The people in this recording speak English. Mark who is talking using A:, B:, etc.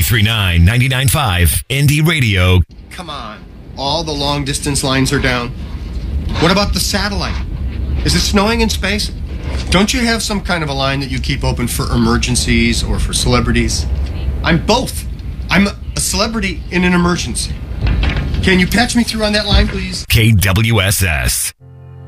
A: 93.9, 99.5, Indie Radio.
B: Come on. All the long distance lines are down. What about the satellite? Is it snowing in space? Don't you have some kind of a line that you keep open for emergencies or for celebrities? I'm both. I'm a celebrity in an emergency. Can you patch me through on that line, please?
A: KWSS.